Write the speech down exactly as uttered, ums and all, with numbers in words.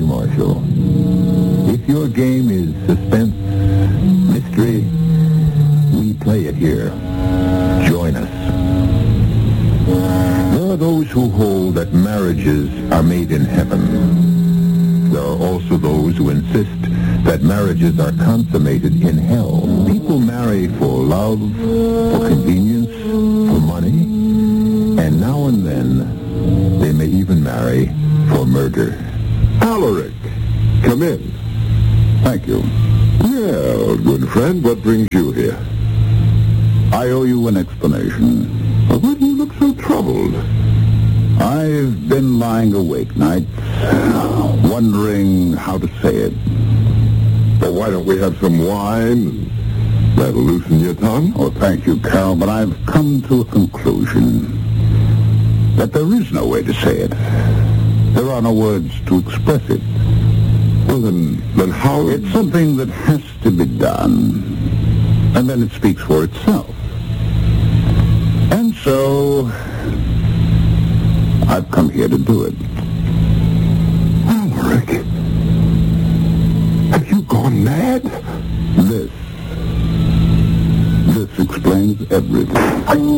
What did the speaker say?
Marshall. If your game is suspense, mystery, we play it here. Join us. There are those who hold that marriages are made in heaven. There are also those who insist that marriages are consummated in hell. People marry for love, for convenience, for money, and now and then they may even marry for murder. Alaric, come in. Thank you. Well, good friend, what brings you here? I owe you an explanation. Well, why do you look so troubled? I've been lying awake nights, wondering how to say it. Well, why don't we have some wine? That'll loosen your tongue. Oh, thank you, Carol, but I've come to a conclusion that there is no way to say it. There are no words to express it. Well, then, then how... It's something that has to be done, and then it speaks for itself. And so, I've come here to do it. Alaric, have you gone mad? This, this explains everything.